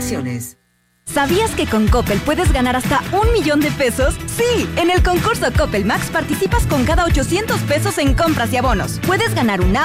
restricciones. ¿Sabías que con Coppel puedes ganar hasta 1 millón de pesos? Sí, en el concurso Coppel Max participas con cada 800 pesos en compras y abonos. Puedes ganar un